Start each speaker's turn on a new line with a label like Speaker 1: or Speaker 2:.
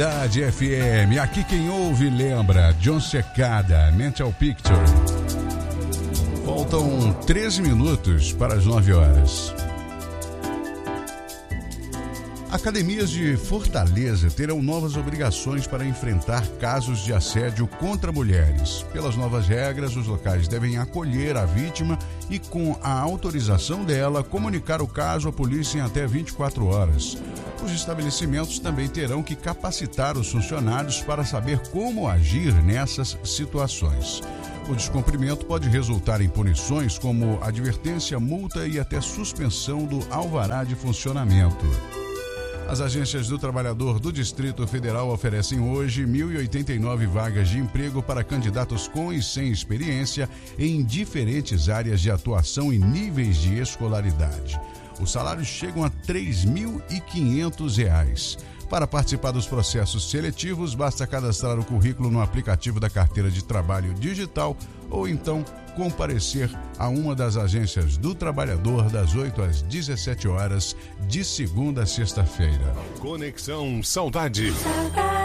Speaker 1: FM, aqui quem ouve lembra, John Secada, Mental Picture. Faltam 13 minutos para as 9 horas. Academias de Fortaleza terão novas obrigações para enfrentar casos de assédio contra mulheres. Pelas novas regras, os locais devem acolher a vítima e, com a autorização dela, comunicar o caso à polícia em até 24 horas. Os estabelecimentos também terão que capacitar os funcionários para saber como agir nessas situações. O descumprimento pode resultar em punições como advertência, multa e até suspensão do alvará de funcionamento. As agências do trabalhador do Distrito Federal oferecem hoje 1.089 vagas de emprego para candidatos com e sem experiência em diferentes áreas de atuação e níveis de escolaridade. Os salários chegam a R$ 3.500. Para participar dos processos seletivos, basta cadastrar o currículo no aplicativo da Carteira de Trabalho Digital ou então comparecer a uma das agências do trabalhador das 8 às 17 horas, de segunda a sexta-feira.
Speaker 2: Conexão Saudade.